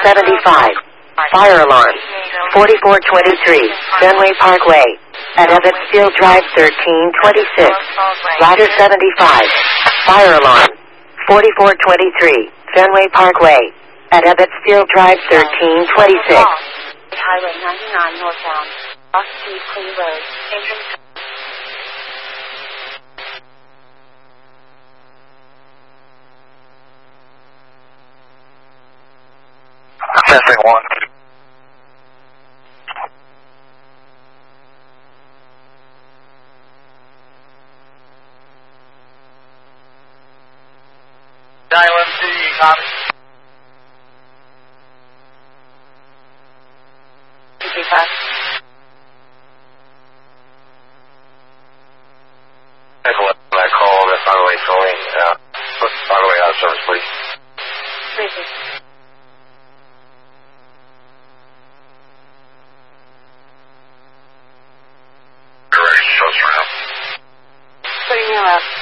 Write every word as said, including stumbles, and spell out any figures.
seventy-five. Fire alarm. forty-four twenty-three, Fenway Parkway. At Ebbets Field Drive thirteen twenty-six. Ladder seventy-five. Fire alarm. forty-four twenty-three, Fenway Parkway. At Ebbets Field Drive thirteen twenty-six. Highway ninety-nine northbound. Off-speed Clee Road. Entrance. Testing one. Dial M C, copy. fifty-five. I call that's by the way calling. Uh, put by the way out of service, please. Please. You're ready. Show us around. Putting you up.